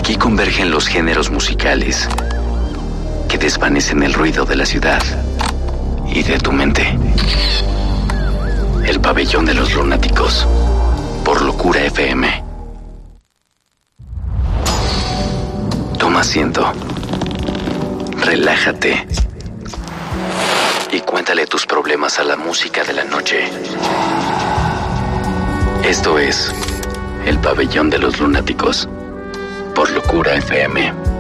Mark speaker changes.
Speaker 1: Aquí convergen los géneros musicales que desvanecen el ruido de la ciudad y de tu mente. El Pabellón de los Lunáticos, por Locura FM. Toma asiento, relájate y cuéntale tus problemas a la música de la noche. Esto es El Pabellón de los Lunáticos, por Locura FM.